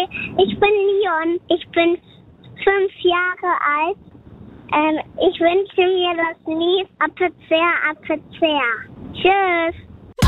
ich bin Leon. Ich bin 5 Jahre alt. Ich wünsche mir das Lied Apfelzehr, Apfelzehr. Tschüss.